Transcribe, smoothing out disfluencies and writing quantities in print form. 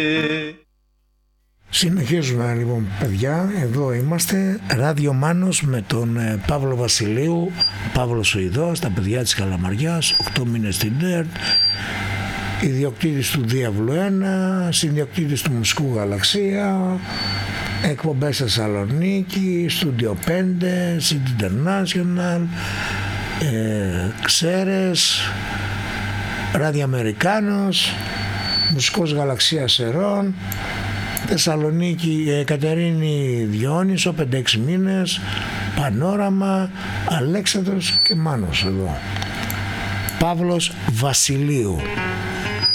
Συνεχίζουμε λοιπόν παιδιά, εδώ είμαστε, Ράδιο Μάνος με τον Παύλο Βασιλείου, Παύλο Σουηδός, τα παιδιά της Καλαμαριάς, 8 μήνες στην ΤΕΡΤ, ιδιοκτήτης του Διάβλου 1, συνδιοκτήτης του Μουσικού Γαλαξία, εκπομπές Θεσσαλονίκη, Στούντιο 5, City International, Ξέρες, Ράδιο Αμερικάνος, Μουσικός Γαλαξίας Ερών, Θεσσαλονίκη, Κατερίνη Διόνυσο, 5-6 μήνες, Πανόραμα, Αλέξανδρος και Μάνος εδώ. Παύλος Βασιλείου.